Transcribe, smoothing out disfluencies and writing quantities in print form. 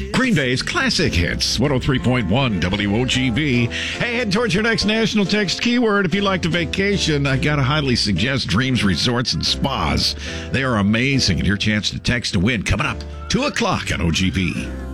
Green Bay's classic hits, 103.1 WOGB. Hey, head towards your next national text keyword. If you like to vacation, I got to highly suggest Dreams Resorts and Spas. They are amazing, and your chance to text to win coming up 2 o'clock on OGB.